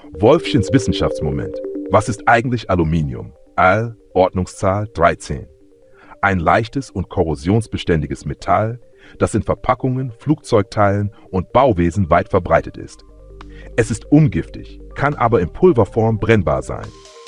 Wolffchens Wissenschaftsmoment. Was ist eigentlich Aluminium? Al, Ordnungszahl 13. Ein leichtes und korrosionsbeständiges Metall, das in Verpackungen, Flugzeugteilen und Bauwesen weit verbreitet ist. Es ist ungiftig, kann aber in Pulverform brennbar sein.